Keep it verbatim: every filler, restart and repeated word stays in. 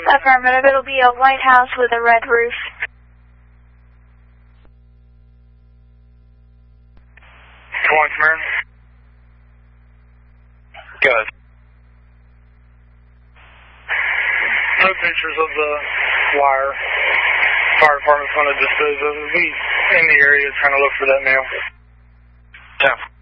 Affirmative. It'll be a white house with a red roof. One, Smyrna. Good. No pictures of the wire. Fire department's going to dispose of it. Be in the area trying to look for that nail. ten.